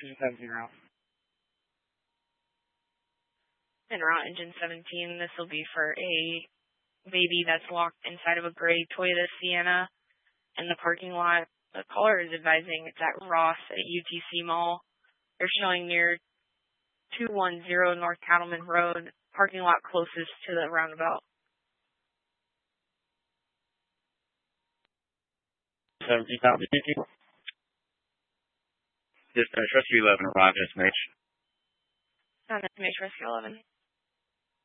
270 route. En route, engine 17, this will be for a baby that's locked inside of a gray Toyota Sienna in the parking lot. The caller is advising it's at Ross at UTC Mall. They're showing near 210 North Cattleman Road, parking lot closest to the roundabout. 17 copy. Dispatch, Rescue 11 arrived, SMH. SMH Rescue 11.